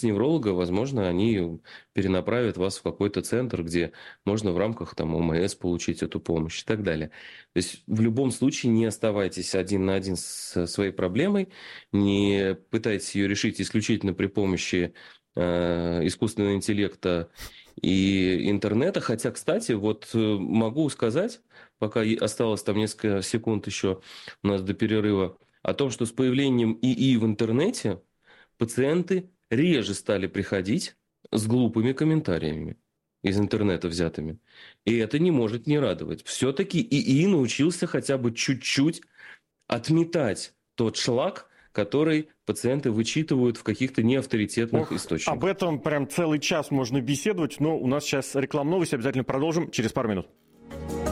без невролога, возможно, они перенаправят вас в какой-то центр, где можно в рамках там ОМС получить эту помощь и так далее. То есть в любом случае не оставайтесь один на один со своей проблемой, не пытайтесь ее решить исключительно при помощи искусственного интеллекта и интернета. Хотя, кстати, вот могу сказать, пока осталось там несколько секунд еще у нас до перерыва, о том, что с появлением ИИ в интернете пациенты реже стали приходить с глупыми комментариями из интернета взятыми. И это не может не радовать. Все-таки ИИ научился хотя бы чуть-чуть отметать тот шлак, который пациенты вычитывают в каких-то неавторитетных Ох, об источниках. этом прям целый час можно беседовать, но у нас сейчас рекламная новость, обязательно продолжим через пару минут.